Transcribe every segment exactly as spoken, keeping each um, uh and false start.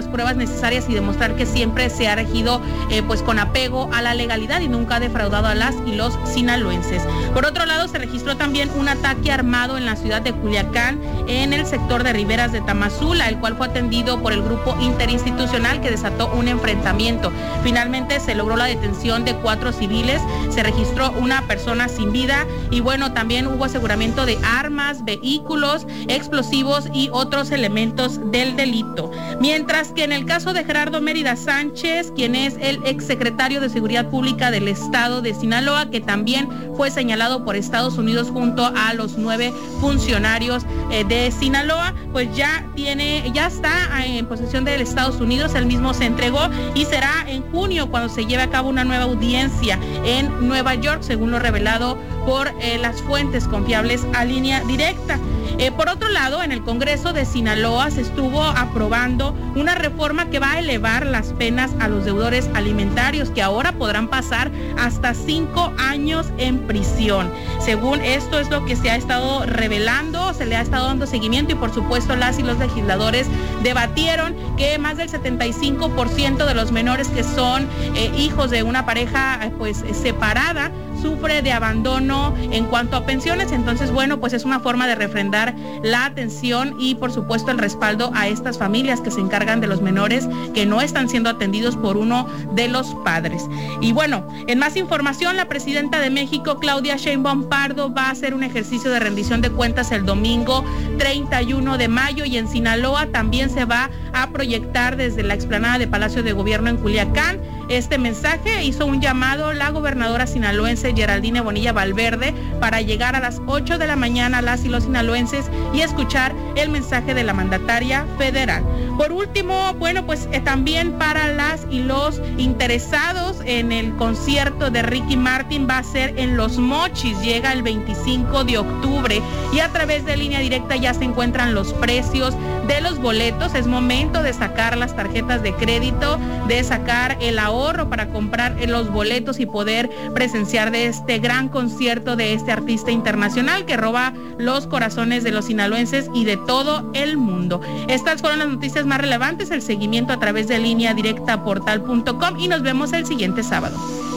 pruebas necesarias y demostrar que siempre se ha regido eh, pues con apego a la legalidad y nunca ha defraudado a las y los sinaloenses. Por otro lado, se registró también un ataque armado en la ciudad de Culiacán, en el sector de Riberas de Tamazula, el cual fue atendido por el grupo interinstitucional que desató un enfrentamiento. Finalmente se logró la detención de cuatro civiles, se registró una persona sin vida y bueno, también hubo aseguramiento de armas, vehículos, explosivos y otros elementos del delito. Mientras que en el caso de Gerardo Mérida Sánchez, quien es el exsecretario de Seguridad Pública del estado de Sinaloa, que también fue señalado por Estados Unidos junto a los nueve funcionarios eh, de Sinaloa, pues ya tiene, ya está en posesión de Estados Unidos. Él mismo se entregó y será en junio cuando se lleve a cabo una nueva audiencia en Nueva York, según lo revelado por eh, las fuentes confiables a Línea Directa. Eh, por otro lado, en el Congreso de Sinaloa se estuvo aprobando una reforma que va a elevar las penas a los deudores alimentarios, que ahora podrán pasar hasta cinco años en prisión. Según esto es lo que se ha estado revelando, se le ha estado dando seguimiento y por supuesto las y los legisladores debatieron que más del setenta y cinco por ciento de los menores que son eh, hijos de una pareja eh, pues separada sufre de abandono en cuanto a pensiones. Entonces, bueno, pues es una forma de refrendar la atención y por supuesto el respaldo a estas familias que se encargan de los menores que no están siendo atendidos por uno de los padres. Y bueno, en más información, la presidenta de México, Claudia Sheinbaum Pardo, va a hacer un ejercicio de rendición de cuentas el domingo treinta y uno de mayo y en Sinaloa también se va a proyectar desde la explanada de Palacio de Gobierno en Culiacán. Este mensaje hizo un llamado la gobernadora sinaloense Geraldine Bonilla Valverde para llegar a las ocho de la mañana las y los sinaloenses y escuchar el mensaje de la mandataria federal. Por último, bueno, pues eh, también para las y los interesados en el concierto de Ricky Martin va a ser en Los Mochis, llega el veinticinco de octubre y a través de Línea Directa ya se encuentran los precios de los boletos. Es momento de sacar las tarjetas de crédito, de sacar el ahorro para comprar los boletos y poder presenciar de este gran concierto de este artista internacional que roba los corazones de los sinaloenses y de todo el mundo. Estas fueron las noticias más relevantes, el seguimiento a través de Línea Directa portal punto com y nos vemos el siguiente sábado.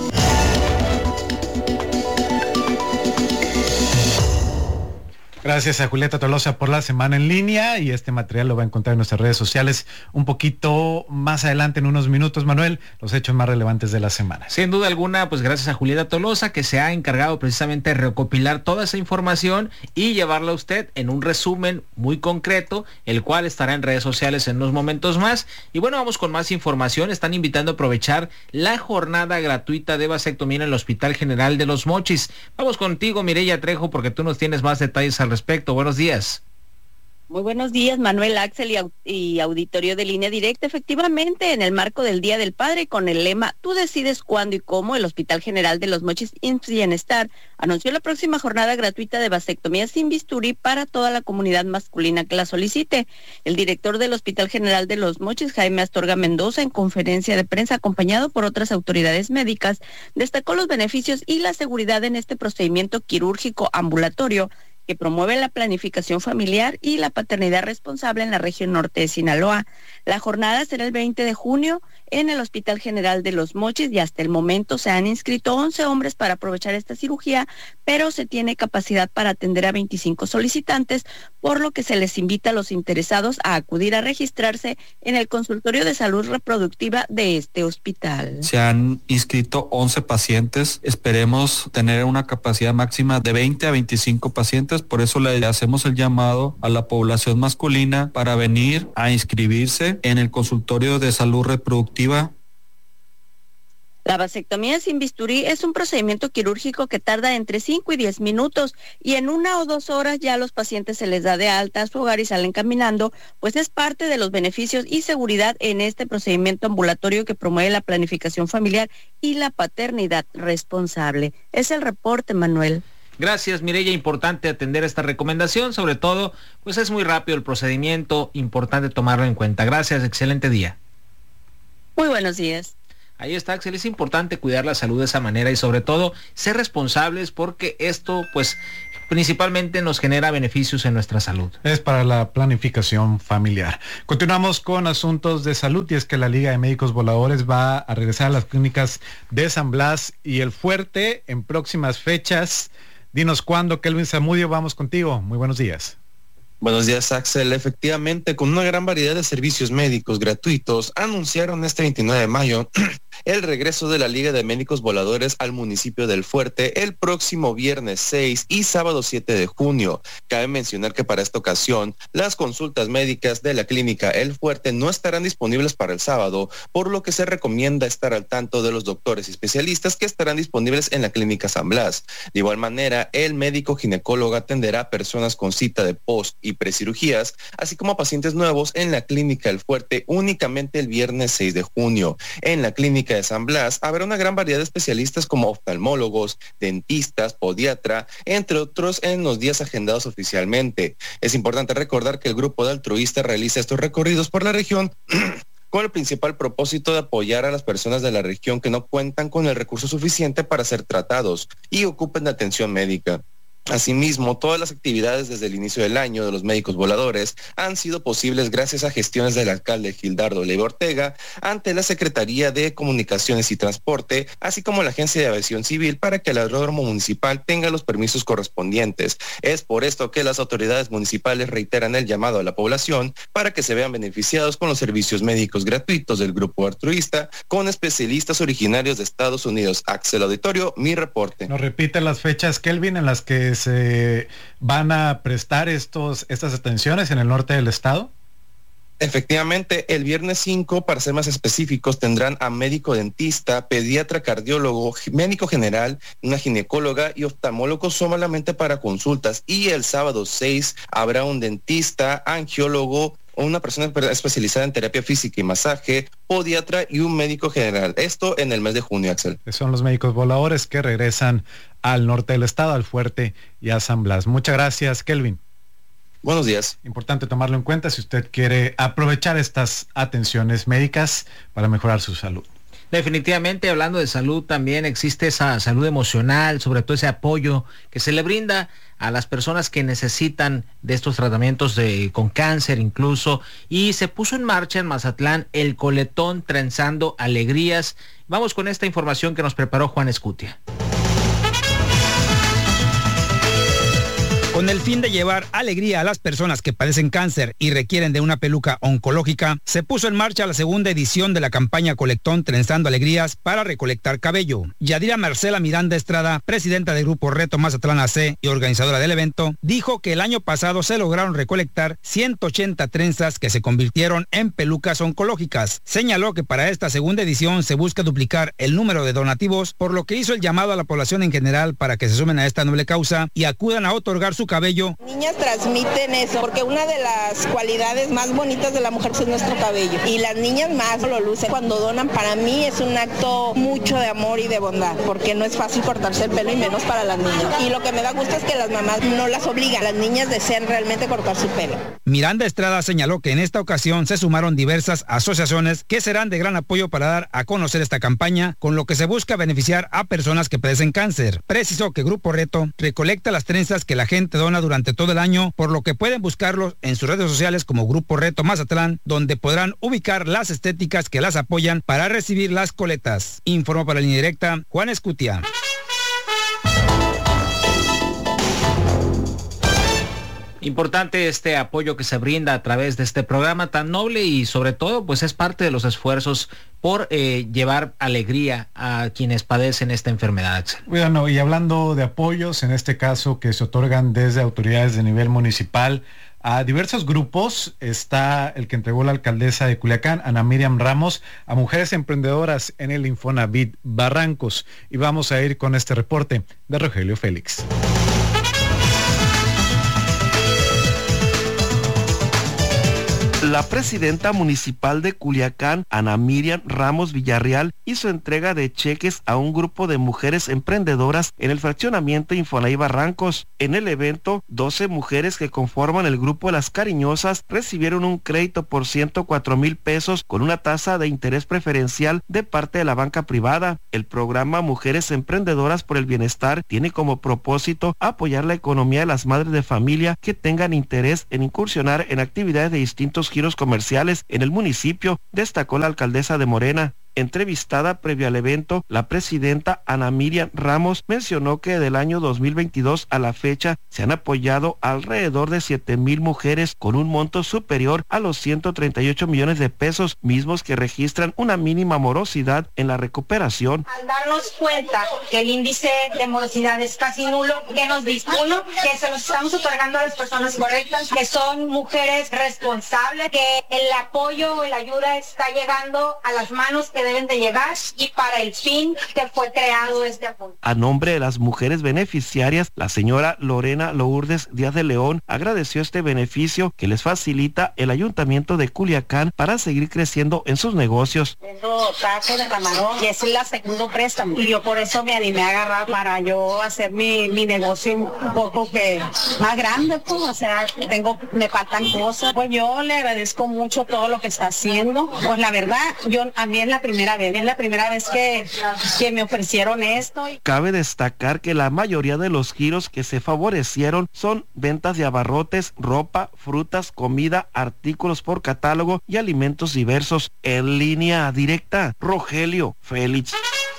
Gracias a Julieta Tolosa por la semana en línea y este material lo va a encontrar en nuestras redes sociales un poquito más adelante en unos minutos. Manuel, los hechos más relevantes de la semana. Sin duda alguna, pues gracias a Julieta Tolosa que se ha encargado precisamente de recopilar toda esa información y llevarla a usted en un resumen muy concreto, el cual estará en redes sociales en unos momentos más. Y bueno, vamos con más información. Están invitando a aprovechar la jornada gratuita de vasectomía en el Hospital General de Los Mochis. Vamos contigo, Mireya Trejo, porque tú nos tienes más detalles al respecto. Buenos días. Muy buenos días, Manuel, Axel y, au- y auditorio de Línea Directa. Efectivamente, en el marco del Día del Padre, con el lema Tú decides cuándo y cómo, el Hospital General de Los Mochis I M S S Bienestar anunció la próxima jornada gratuita de vasectomía sin bisturí para toda la comunidad masculina que la solicite. El director del Hospital General de Los Mochis, Jaime Astorga Mendoza, en conferencia de prensa acompañado por otras autoridades médicas, destacó los beneficios y la seguridad en este procedimiento quirúrgico ambulatorio que promueve la planificación familiar y la paternidad responsable en la región norte de Sinaloa. La jornada será el veinte de junio en el Hospital General de Los Mochis y hasta el momento se han inscrito once hombres para aprovechar esta cirugía, pero se tiene capacidad para atender a veinticinco solicitantes, por lo que se les invita a los interesados a acudir a registrarse en el consultorio de salud reproductiva de este hospital. Se han inscrito once pacientes, esperemos tener una capacidad máxima de veinte a veinticinco pacientes, por eso le hacemos el llamado a la población masculina para venir a inscribirse en el consultorio de salud reproductiva. La vasectomía sin bisturí es un procedimiento quirúrgico que tarda entre cinco y diez minutos y en una o dos horas ya a los pacientes se les da de alta a su hogar y salen caminando, pues es parte de los beneficios y seguridad en este procedimiento ambulatorio que promueve la planificación familiar y la paternidad responsable. Es el reporte, Manuel. Gracias, Mireya. Importante atender esta recomendación, sobre todo, pues es muy rápido el procedimiento, importante tomarlo en cuenta. Gracias, excelente día. Muy buenos días. Ahí está, Axel, es importante cuidar la salud de esa manera y sobre todo ser responsables porque esto pues principalmente nos genera beneficios en nuestra salud. Es para la planificación familiar. Continuamos con asuntos de salud y es que la Liga de Médicos Voladores va a regresar a las clínicas de San Blas y El Fuerte en próximas fechas. Dinos cuándo, Kelvin Zamudio, vamos contigo. Muy buenos días. Buenos días, Axel. Efectivamente, con una gran variedad de servicios médicos gratuitos, anunciaron este veintinueve de mayo el regreso de la Liga de Médicos Voladores al municipio del Fuerte el próximo viernes seis y sábado siete de junio. Cabe mencionar que para esta ocasión, las consultas médicas de la clínica El Fuerte no estarán disponibles para el sábado, por lo que se recomienda estar al tanto de los doctores y especialistas que estarán disponibles en la clínica San Blas. De igual manera, el médico ginecólogo atenderá a personas con cita de post y precirugías, así como a pacientes nuevos en la clínica El Fuerte únicamente el viernes seis de junio. En la clínica de San Blas habrá una gran variedad de especialistas como oftalmólogos, dentistas, podiatra, entre otros en los días agendados oficialmente. Es importante recordar que el grupo de altruistas realiza estos recorridos por la región con el principal propósito de apoyar a las personas de la región que no cuentan con el recurso suficiente para ser tratados y ocupen de atención médica. Asimismo, todas las actividades desde el inicio del año de los médicos voladores han sido posibles gracias a gestiones del alcalde Gildardo Leiva Ortega ante la Secretaría de Comunicaciones y Transporte, así como la Agencia de Aviación Civil para que el aeródromo municipal tenga los permisos correspondientes. Es por esto que las autoridades municipales reiteran el llamado a la población para que se vean beneficiados con los servicios médicos gratuitos del grupo altruista con especialistas originarios de Estados Unidos. Axel Auditorio, mi reporte. Nos repite las fechas, Kelvin, en las que se van a prestar estos, estas atenciones en el norte del estado. Efectivamente, el viernes cinco, para ser más específicos, tendrán a médico dentista, pediatra cardiólogo, médico general, una ginecóloga y oftalmólogo solamente para consultas. Y el sábado seis habrá un dentista, angiólogo, una persona especializada en terapia física y masaje, podiatra y un médico general. Esto en el mes de junio, Axel. Son los médicos voladores que regresan al norte del estado, al Fuerte y a San Blas. Muchas gracias, Kelvin. Buenos días. Importante tomarlo en cuenta si usted quiere aprovechar estas atenciones médicas para mejorar su salud. Definitivamente, hablando de salud, también existe esa salud emocional, sobre todo ese apoyo que se le brinda a las personas que necesitan de estos tratamientos de, con cáncer incluso, y se puso en marcha en Mazatlán el coletón Trenzando Alegrías. Vamos con esta información que nos preparó Juan Escutia. Con el fin de llevar alegría a las personas que padecen cáncer y requieren de una peluca oncológica, se puso en marcha la segunda edición de la campaña Colectón Trenzando Alegrías para recolectar cabello. Yadira Marcela Miranda Estrada, presidenta del Grupo Reto Mazatlán A C y organizadora del evento, dijo que el año pasado se lograron recolectar ciento ochenta trenzas que se convirtieron en pelucas oncológicas. Señaló que para esta segunda edición se busca duplicar el número de donativos, por lo que hizo el llamado a la población en general para que se sumen a esta noble causa y acudan a otorgar su cabello. Niñas transmiten eso, porque una de las cualidades más bonitas de la mujer es nuestro cabello, y las niñas más lo lucen. Cuando donan, para mí es un acto mucho de amor y de bondad, porque no es fácil cortarse el pelo y menos para las niñas. Y lo que me da gusto es que las mamás no las obligan, las niñas desean realmente cortar su pelo. Miranda Estrada señaló que en esta ocasión se sumaron diversas asociaciones que serán de gran apoyo para dar a conocer esta campaña, con lo que se busca beneficiar a personas que padecen cáncer. Precisó que Grupo Reto recolecta las trenzas que la gente dona durante todo el año, por lo que pueden buscarlos en sus redes sociales como Grupo Reto Mazatlán, donde podrán ubicar las estéticas que las apoyan para recibir las coletas. Informó para Línea Directa Juan Escutia. Importante este apoyo que se brinda a través de este programa tan noble y sobre todo pues es parte de los esfuerzos por eh, llevar alegría a quienes padecen esta enfermedad. Bueno, y hablando de apoyos, en este caso que se otorgan desde autoridades de nivel municipal a diversos grupos, está el que entregó la alcaldesa de Culiacán, Ana Miriam Ramos, a mujeres emprendedoras en el Infonavit Barrancos. Y vamos a ir con este reporte de Rogelio Félix. La presidenta municipal de Culiacán, Ana Miriam Ramos Villarreal, hizo entrega de cheques a un grupo de mujeres emprendedoras en el fraccionamiento Infonavit Barrancos. En el evento, doce mujeres que conforman el grupo Las Cariñosas recibieron un crédito por ciento cuatro mil pesos con una tasa de interés preferencial de parte de la banca privada. El programa Mujeres Emprendedoras por el Bienestar tiene como propósito apoyar la economía de las madres de familia que tengan interés en incursionar en actividades de distintos giros comerciales en el municipio, destacó la alcaldesa de Morena. Entrevistada previo al evento, la presidenta Ana Miriam Ramos mencionó que del año dos mil veintidós a la fecha se han apoyado alrededor de siete mil mujeres con un monto superior a los ciento treinta y ocho millones de pesos, mismos que registran una mínima morosidad en la recuperación. Al darnos cuenta que el índice de morosidad es casi nulo, que nos dice uno, que se los estamos otorgando a las personas correctas, que son mujeres responsables, que el apoyo o la ayuda está llegando a las manos que deben de llegar y para el fin que fue creado este apoyo. A nombre de las mujeres beneficiarias, la señora Lorena Lourdes Díaz de León agradeció este beneficio que les facilita el Ayuntamiento de Culiacán para seguir creciendo en sus negocios. Tengo taco de camarón y es la segundo préstamo y yo por eso me animé a agarrar para yo hacer mi, mi negocio un poco que más grande, pues, o sea, tengo, me faltan cosas. Pues yo le agradezco mucho todo lo que está haciendo. Pues la verdad, yo a mí es la primera primera vez, es la primera vez que, que me ofrecieron esto. Cabe destacar que la mayoría de los giros que se favorecieron son ventas de abarrotes, ropa, frutas, comida, artículos por catálogo y alimentos diversos. En línea directa, Rogelio Félix.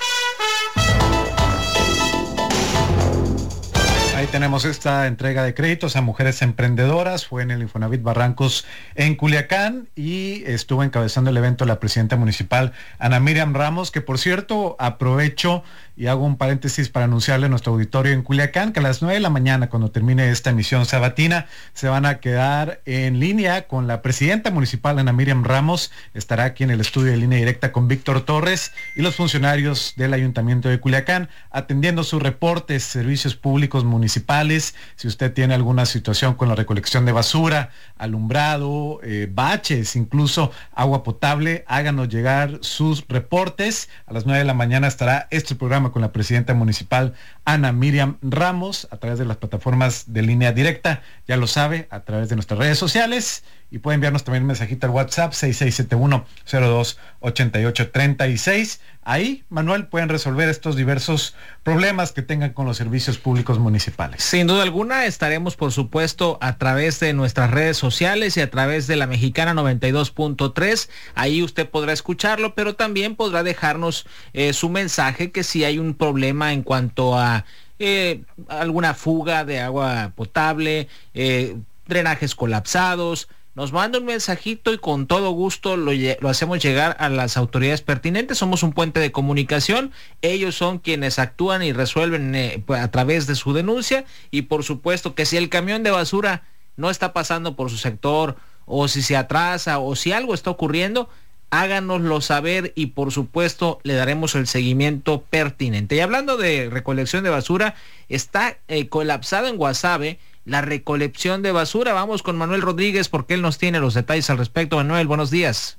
Ahí tenemos esta entrega de créditos a mujeres emprendedoras, fue en el Infonavit Barrancos en Culiacán y estuvo encabezando el evento la presidenta municipal Ana Miriam Ramos, que por cierto aprovecho y hago un paréntesis para anunciarle a nuestro auditorio en Culiacán que a las nueve de la mañana, cuando termine esta emisión sabatina, se van a quedar en línea con la presidenta municipal Ana Miriam Ramos, estará aquí en el estudio de Línea Directa con Víctor Torres y los funcionarios del Ayuntamiento de Culiacán atendiendo sus reportes, servicios públicos municipales. Si usted tiene alguna situación con la recolección de basura, alumbrado, eh, baches, incluso agua potable, háganos llegar sus reportes. A las nueve de la mañana estará este programa con la presidenta municipal Ana Miriam Ramos a través de las plataformas de Línea Directa, ya lo sabe, a través de nuestras redes sociales, y puede enviarnos también un mensajito al WhatsApp seis seis siete uno cero dos ocho ocho tres seis. Ahí, Manuel, pueden resolver estos diversos problemas que tengan con los servicios públicos municipales. Sin duda alguna, estaremos por supuesto a través de nuestras redes sociales y a través de la Mexicana noventa y dos punto tres. Ahí usted podrá escucharlo, pero también podrá dejarnos eh, su mensaje, que si hay un problema en cuanto a eh, alguna fuga de agua potable, eh, drenajes colapsados, nos manda un mensajito y con todo gusto lo, lo hacemos llegar a las autoridades pertinentes. Somos un puente de comunicación, ellos son quienes actúan y resuelven eh, a través de su denuncia, y por supuesto que si el camión de basura no está pasando por su sector, o si se atrasa, o si algo está ocurriendo, háganoslo saber y por supuesto le daremos el seguimiento pertinente. Y hablando de recolección de basura, está eh, colapsado en Guasave la recolección de basura. Vamos con Manuel Rodríguez porque él nos tiene los detalles al respecto. Manuel, buenos días.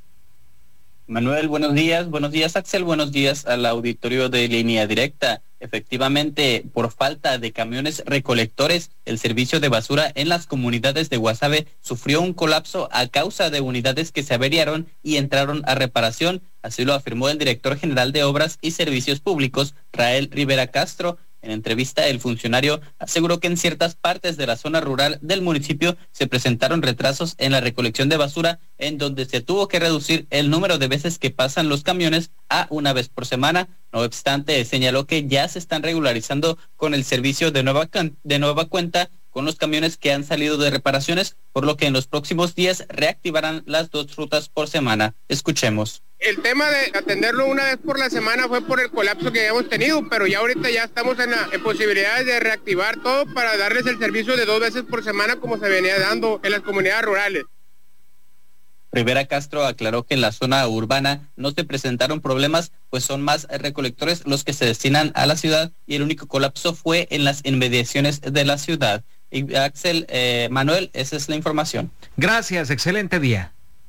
Manuel, buenos días. Buenos días, Axel. Buenos días al auditorio de Línea Directa. Efectivamente, por falta de camiones recolectores, el servicio de basura en las comunidades de Guasave sufrió un colapso a causa de unidades que se averiaron y entraron a reparación. Así lo afirmó el director general de Obras y Servicios Públicos, Rael Rivera Castro. En entrevista, el funcionario aseguró que en ciertas partes de la zona rural del municipio se presentaron retrasos en la recolección de basura, en donde se tuvo que reducir el número de veces que pasan los camiones a una vez por semana. No obstante, señaló que ya se están regularizando con el servicio de nueva, de nueva cuenta con los camiones que han salido de reparaciones, por lo que en los próximos días reactivarán las dos rutas por semana. Escuchemos. El tema de atenderlo una vez por la semana fue por el colapso que habíamos tenido, pero ya ahorita ya estamos en, la, en posibilidades de reactivar todo para darles el servicio de dos veces por semana como se venía dando en las comunidades rurales. Rivera Castro aclaró que en la zona urbana no se presentaron problemas, pues son más recolectores los que se destinan a la ciudad y el único colapso fue en las inmediaciones de la ciudad. Y Axel, eh, Manuel, esa es la información. Gracias, excelente día.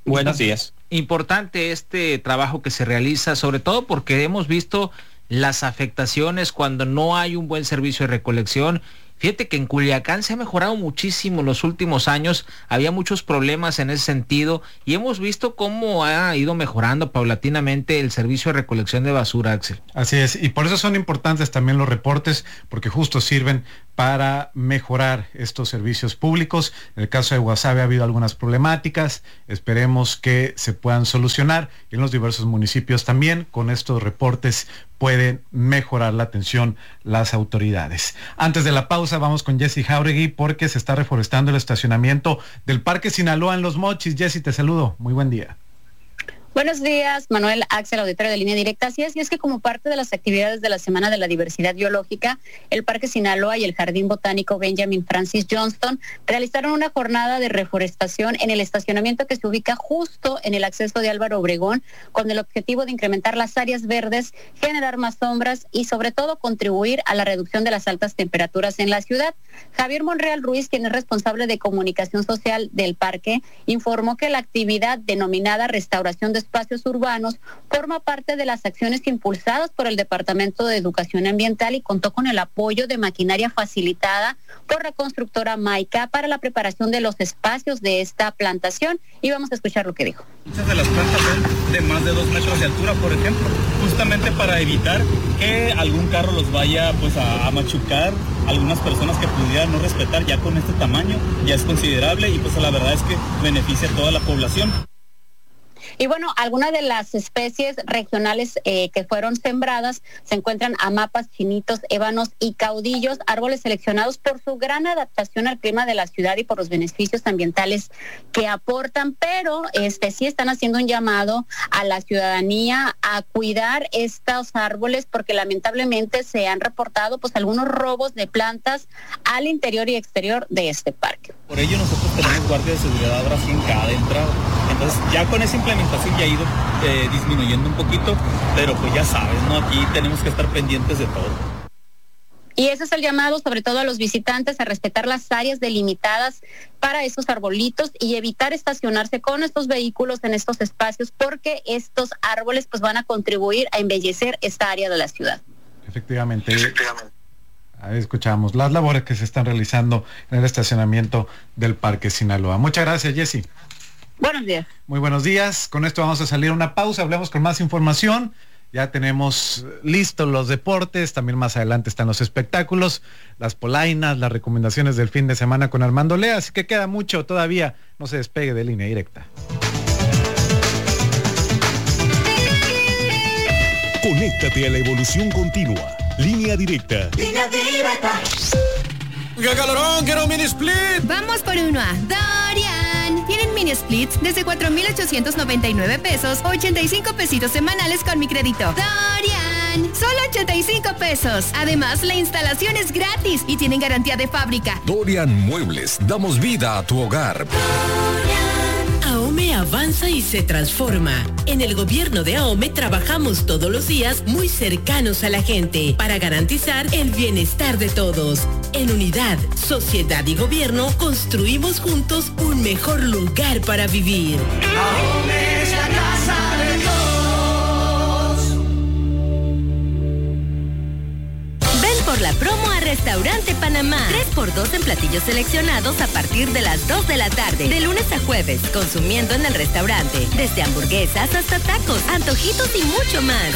Buenos días. Importante este trabajo que se realiza, sobre todo porque hemos visto las afectaciones cuando no hay un buen servicio de recolección. Fíjate que en Culiacán se ha mejorado muchísimo en los últimos años, había muchos problemas en ese sentido y hemos visto cómo ha ido mejorando paulatinamente el servicio de recolección de basura, Axel. Así es, y por eso son importantes también los reportes, porque justo sirven para mejorar estos servicios públicos. En el caso de Guasave ha habido algunas problemáticas, esperemos que se puedan solucionar y en los diversos municipios también con estos reportes pueden mejorar la atención las autoridades. Antes de la pausa vamos con Jessy Jauregui porque se está reforestando el estacionamiento del Parque Sinaloa en Los Mochis. Jessy, te saludo, muy buen día. Buenos días, Manuel, Axel, auditorio de Línea Directa. Así es, y es que como parte de las actividades de la Semana de la Diversidad Biológica, el Parque Sinaloa y el Jardín Botánico Benjamin Francis Johnston realizaron una jornada de reforestación en el estacionamiento que se ubica justo en el acceso de Álvaro Obregón, con el objetivo de incrementar las áreas verdes, generar más sombras y sobre todo contribuir a la reducción de las altas temperaturas en la ciudad. Javier Monreal Ruiz, quien es responsable de comunicación social del parque, informó que la actividad denominada Restauración de Espacios Urbanos forma parte de las acciones impulsadas por el Departamento de Educación Ambiental y contó con el apoyo de maquinaria facilitada por la constructora Maica para la preparación de los espacios de esta plantación. Y vamos a escuchar lo que dijo. Muchas de las plantas son de más de dos metros de altura, por ejemplo, justamente para evitar que algún carro los vaya pues a, a machucar, algunas personas que pudieran no respetar. Ya con este tamaño ya es considerable y pues la verdad es que beneficia a toda la población. Y bueno, algunas de las especies regionales eh, que fueron sembradas se encuentran amapas, chinitos, ébanos y caudillos, árboles seleccionados por su gran adaptación al clima de la ciudad y por los beneficios ambientales que aportan, pero este sí están haciendo un llamado a la ciudadanía a cuidar estos árboles porque lamentablemente se han reportado pues algunos robos de plantas al interior y exterior de este parque. Por ello nosotros tenemos guardias de seguridad ahora sí en cada entrada. Entonces ya con esa implementación ya ha ido eh, disminuyendo un poquito, pero pues ya sabes, ¿no? Aquí tenemos que estar pendientes de todo. Y ese es el llamado sobre todo a los visitantes a respetar las áreas delimitadas para esos arbolitos y evitar estacionarse con estos vehículos en estos espacios porque estos árboles pues van a contribuir a embellecer esta área de la ciudad. Efectivamente. Efectivamente. Ahí escuchamos las labores que se están realizando en el estacionamiento del Parque Sinaloa. Muchas gracias, Jessy. Buenos días. Muy buenos días. Con esto vamos a salir a una pausa. Hablamos con más información. Ya tenemos listos los deportes. También más adelante están los espectáculos, las polainas, las recomendaciones del fin de semana con Armando Lea. Así que queda mucho todavía. No se despegue de Línea Directa. Conéctate a la evolución continua. Línea Directa. Línea Directa. ¡Qué calorón! ¡Quiero un mini split! Vamos por uno a Dorian. Tienen mini splits desde cuatro mil ochocientos noventa y nueve pesos, ochenta y cinco pesitos semanales con mi crédito. Dorian, solo ochenta y cinco pesos. Además, la instalación es gratis y tienen garantía de fábrica. Dorian Muebles, damos vida a tu hogar. AOME avanza y se transforma. En el gobierno de AOME trabajamos todos los días muy cercanos a la gente para garantizar el bienestar de todos. En unidad, sociedad y gobierno construimos juntos un mejor lugar para vivir. AOME es la casa de todos. Ven por la promo a Restaurante Panamá. tres por dos en platillos seleccionados a partir de las dos de la tarde. De lunes a jueves, consumiendo en el restaurante. Desde hamburguesas hasta tacos, antojitos y mucho más.